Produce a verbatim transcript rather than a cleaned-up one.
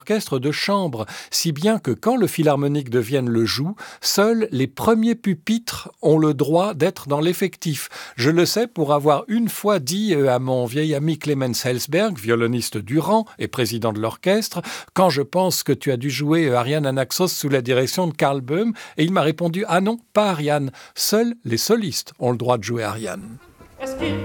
orchestre de chambre, si bien que quand le Philharmonique de Vienne le joue, seuls les premiers pupitres ont le droit d'être dans l'effectif. Je le sais pour avoir une fois dit à mon vieil ami Clemens Helsberg, violoniste du rang et président de l'orchestre, quand je pense que tu as dû jouer Ariane Anaxos sous la direction de Karl Böhm, et il m'a répondu « Ah non, pas Ariane, seuls les solistes ont le droit de jouer Ariane ».